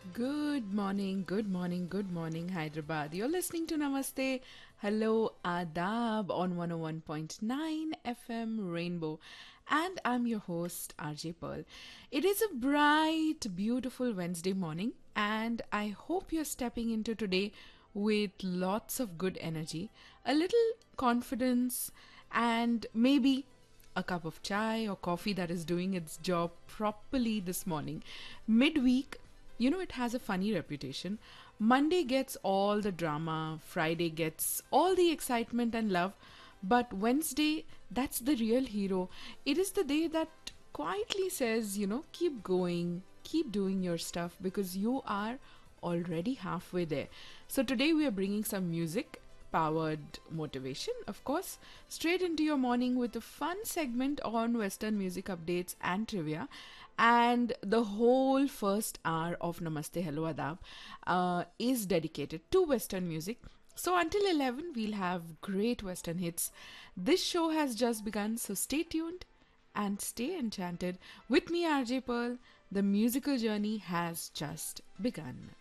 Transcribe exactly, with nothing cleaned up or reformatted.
Good morning, good morning, good morning, Hyderabad. You're listening to Namaste, Hello, Adab on one oh one point nine F M Rainbow. And I'm your host, R J Pearl. It is a bright, beautiful Wednesday morning, and I hope you're stepping into today with lots of good energy, a little confidence, and maybe a cup of chai or coffee that is doing its job properly this morning. Midweek, you know, it has a funny reputation. Monday gets all the drama, Friday gets all the excitement and love, but Wednesday, that's the real hero. It is the day that quietly says, you know, keep going, keep doing your stuff because you are already halfway there. So today we are bringing some music powered motivation, of course, straight into your morning with a fun segment on Western music updates and trivia. And the whole first hour of Namaste Hello Adab uh, is dedicated to Western music. So until eleven, we'll have great Western hits. This show has just begun, so stay tuned and stay enchanted. With me, R J Pearl, the musical journey has just begun.